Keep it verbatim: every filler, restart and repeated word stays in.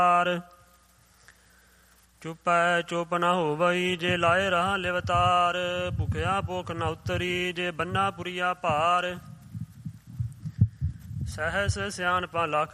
ਚੁਪੈ ਚੁਪ ਨ ਹੋਵਈ ਜੇ ਲਾਏ ਰਹਾ ਲਿਵਤਾਰ। ਭੁਖਿਆ ਭੁਖ ਨ ਉਤਰੀ ਜੇ ਬੰਨਾ ਪੁਰੀਆ ਭਾਰ। ਸਹਿਸ ਸਿਆਣਪਾਂ ਲੱਖ